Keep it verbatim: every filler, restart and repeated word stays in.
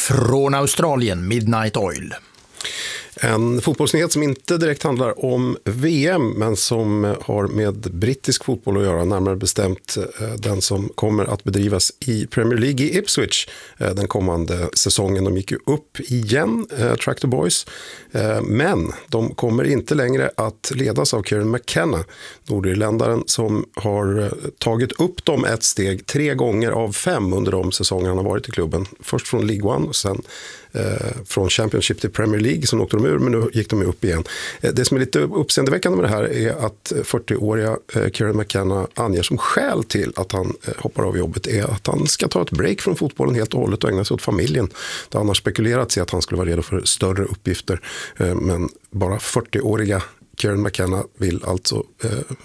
Från Australien, Midnight Oil. En fotbollsnyhet som inte direkt handlar om V M men som har med brittisk fotboll att göra, närmare bestämt den som kommer att bedrivas i Premier League i Ipswich den kommande säsongen. De gick ju upp igen, Tractor Boys, men de kommer inte längre att ledas av Kieran McKenna, nordirländaren som har tagit upp dem ett steg tre gånger av fem under de säsonger han har varit i klubben. Först från League One och sen från Championship till Premier League, som åkte de ur, men nu gick de upp igen. Det som är lite uppseendeväckande med det här är att fyrtioåriga Kieran McKenna anger som skäl till att han hoppar av jobbet är att han ska ta ett break från fotbollen helt och hållet och ägna sig åt familjen. Det har annars spekulerats i att han skulle vara redo för större uppgifter, men bara fyrtioåriga Kieran McKenna vill alltså